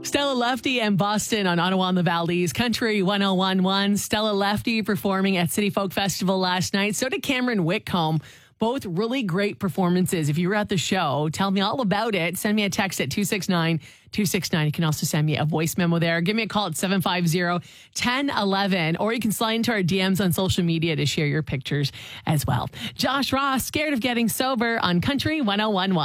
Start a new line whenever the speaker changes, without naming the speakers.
Stella Lefty and Boston on Ottawa and the Valdez Country 101.1. Stella Lefty performing at City Folk Festival last night. So did Cameron Whitcomb. Both really great performances. If you were at the show, tell me all about it. Send me a text at 269-269. You can also send me a voice memo there. Give me a call at 750-1011. Or you can slide into our DMs on social media to share your pictures as well. Josh Ross, Scared of Getting Sober on Country 101.1.